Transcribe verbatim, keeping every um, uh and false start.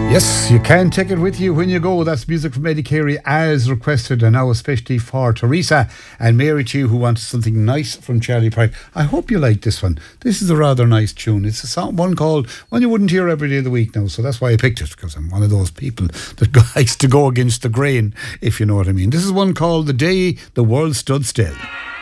Yes, you can take it with you when you go. That's music from Eddie Carey as requested, and now especially for Teresa and Mary too, who wants something nice from Charlie Pride. I hope you like this one. This is a rather nice tune. It's a song, one called one you wouldn't hear every day of the week now, so that's why I picked it, because I'm one of those people that likes to go against the grain, if you know what I mean. This is one called The Day the World Stood Still.